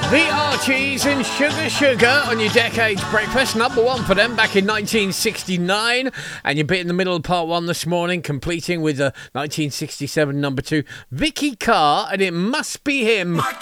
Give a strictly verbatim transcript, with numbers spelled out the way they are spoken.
The Archies and Sugar Sugar on your Decades Breakfast. Number one for them back in nineteen sixty-nine. And you're bit in the middle of part one this morning, completing with a nineteen sixty-seven number two, Vicky Carr, and It Must Be Him.